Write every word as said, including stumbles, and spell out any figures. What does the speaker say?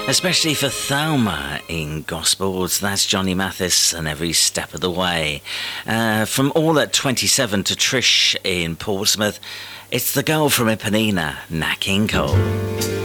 Especially for Thelma in Gospels. That's Johnny Mathis and Every Step of the Way. Uh, from All at twenty-seven to Trish in Portsmouth, it's the girl from Ipanema, Nat King Cole.